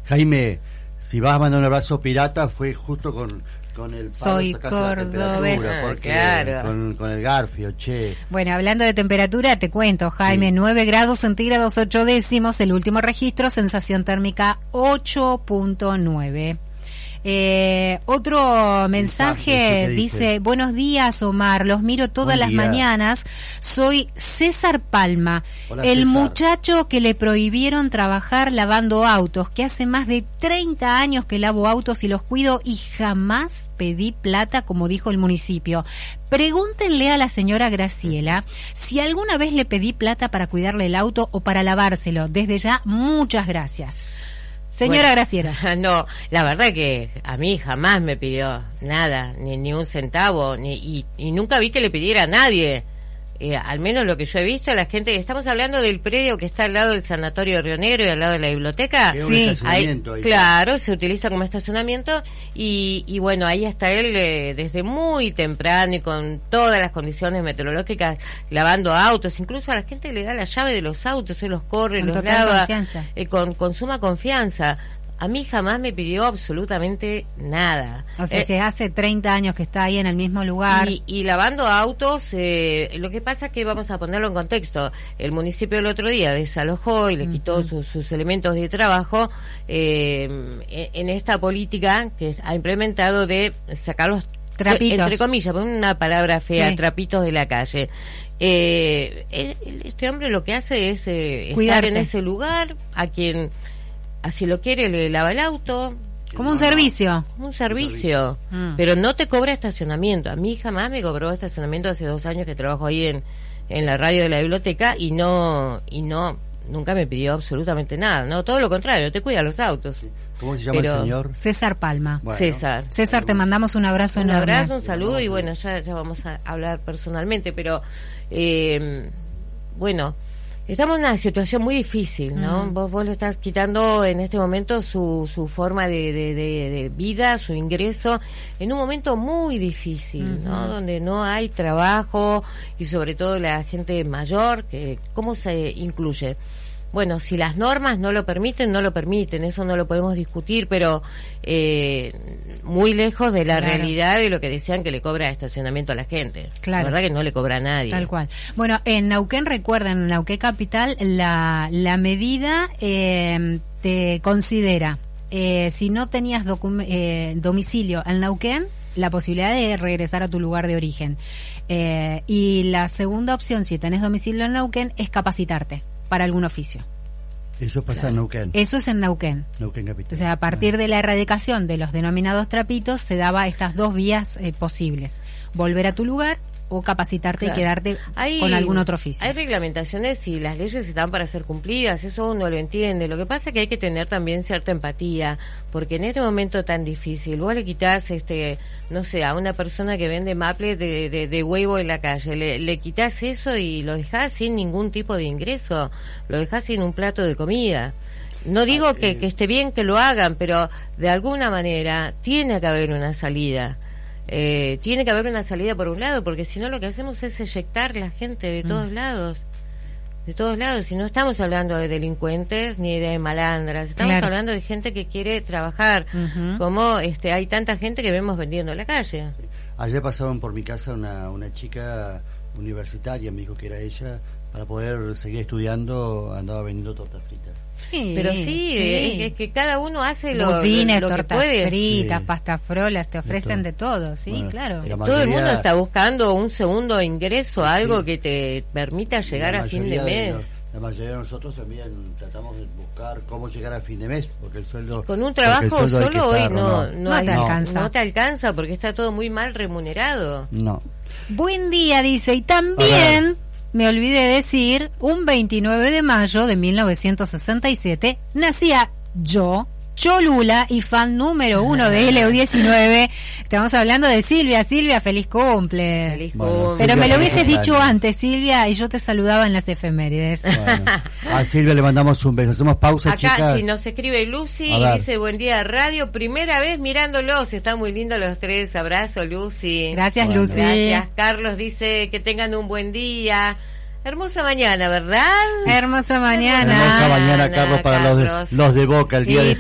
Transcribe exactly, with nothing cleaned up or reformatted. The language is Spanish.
Jaime, si vas a mandar un abrazo pirata, fue justo con, con el Soy cordobés. Claro. Con, con el garfio, che. Bueno, hablando de temperatura, te cuento, Jaime, sí. nueve grados centígrados, ocho décimos, el último registro, sensación térmica ocho punto nueve. Eh, otro mensaje dice, dice, buenos días Omar, los miro todas Buen las día. mañanas, soy César Palma, Hola, el César. muchacho que le prohibieron trabajar lavando autos, que hace más de treinta años que lavo autos y los cuido y jamás pedí plata como dijo el municipio. Pregúntenle a la señora Graciela si alguna vez le pedí plata para cuidarle el auto o para lavárselo. Desde ya, muchas gracias. Señora bueno, Graciela. No, la verdad que a mí jamás me pidió nada, ni, ni un centavo, ni y, y nunca vi que le pidiera a nadie. Eh, al menos lo que yo he visto, la gente, estamos hablando del predio que está al lado del Sanatorio de Río Negro y al lado de la biblioteca. Sí, ahí, ahí claro, se utiliza como estacionamiento y, y bueno, ahí está él eh, desde muy temprano y con todas las condiciones meteorológicas lavando autos, incluso a la gente le da la llave de los autos, se los corre, con los total lava, confianza. Eh, con, con suma confianza. A mí jamás me pidió absolutamente nada. O sea, eh, se hace treinta años que está ahí en el mismo lugar. Y, y lavando autos, eh, lo que pasa es que vamos a ponerlo en contexto. El municipio el otro día desalojó y le quitó uh-huh. sus, sus elementos de trabajo eh, en esta política que ha implementado de sacar los trapitos, entre comillas, por una palabra fea, sí. trapitos de la calle. Eh, este hombre lo que hace es eh, estar en ese lugar, a quien... si lo quiere le lava el auto como un servicio como un servicio mm. pero no te cobra estacionamiento. A mí jamás me cobró estacionamiento. Hace dos años que trabajo ahí en en la radio de la biblioteca y no y no nunca me pidió absolutamente nada, no, todo lo contrario, te cuida los autos. ¿Cómo se llama pero, el señor? César Palma. Bueno, César César te mandamos un abrazo un enorme. abrazo, un saludo y bueno, ya ya vamos a hablar personalmente, pero eh, bueno, estamos en una situación muy difícil, ¿no? Mm. Vos, vos le estás quitando en este momento su, su forma de, de, de, de vida, su ingreso, en un momento muy difícil, mm-hmm. ¿no? Donde no hay trabajo y sobre todo la gente mayor, que ¿cómo se incluye? Bueno, si las normas no lo permiten, no lo permiten, eso no lo podemos discutir, pero eh, muy lejos de la claro. realidad de lo que decían que le cobra estacionamiento a la gente. Claro. La verdad que no le cobra a nadie. Tal cual. Bueno, en Neuquén, recuerden, en Neuquén Capital, la, la medida eh, te considera, eh, si no tenías docu- eh, domicilio en Neuquén, la posibilidad de regresar a tu lugar de origen. Eh, y la segunda opción, si tenés domicilio en Neuquén, es capacitarte para algún oficio. Eso pasa claro. en Neuquén. Eso es en Neuquén. Neuquén Capital. O sea, a partir de la erradicación de los denominados trapitos, se daba estas dos vías eh, posibles. Volver a tu lugar o capacitarte claro. y quedarte hay, con algún otro oficio. Hay reglamentaciones y las leyes están para ser cumplidas, eso uno lo entiende. Lo que pasa es que hay que tener también cierta empatía, porque en este momento tan difícil, vos le quitás, este, no sé, a una persona que vende maple de, de, de huevo en la calle, le, le quitás eso y lo dejás sin ningún tipo de ingreso, lo dejás sin un plato de comida. No digo que, que esté bien que lo hagan, pero de alguna manera tiene que haber una salida. Eh, tiene que haber una salida por un lado, porque si no lo que hacemos es eyectar la gente de todos mm. lados, de todos lados. Y no estamos hablando de delincuentes ni de malandras, estamos claro. hablando de gente que quiere trabajar, uh-huh. como este hay tanta gente que vemos vendiendo en la calle. Ayer pasaron por mi casa una, una chica universitaria, me dijo que era ella, para poder seguir estudiando, andaba vendiendo tortas fritas. Sí, pero sí, sí. Es, es que cada uno hace lo, Budines, lo, lo tortas que puede. fritas, sí. pastafrolas, te ofrecen de todo, de todo sí, bueno, claro. Mayoría, todo el mundo está buscando un segundo ingreso, sí. algo que te permita llegar a fin de mes. De los, la mayoría de nosotros también tratamos de buscar cómo llegar a fin de mes, porque el sueldo... Con un trabajo solo hoy no, no, no, hay, te no, alcanza. No te alcanza porque está todo muy mal remunerado. No. Buen día, dice, y también... Me olvidé decir, un veintinueve de mayo de mil novecientos sesenta y siete nacía yo, Cholula, y fan número uno de L U diecinueve. Estamos hablando de Silvia. Silvia, feliz cumple. Feliz cumple. Bueno, pero Silvia, me lo hubieses dicho años. antes, Silvia, y yo te saludaba en las efemérides. Bueno, a Silvia le mandamos un beso. Hacemos pausa, acá, chicas. Acá, si nos escribe Lucy, dice, buen día radio, primera vez mirándolos, están muy lindos los tres, abrazo Lucy. Gracias, bueno. Lucy. Gracias. Carlos dice que tengan un buen día. Hermosa mañana, ¿verdad? Hermosa mañana. Hermosa mañana, Carlos, para Carlos. Los, de, los de Boca el día sí, de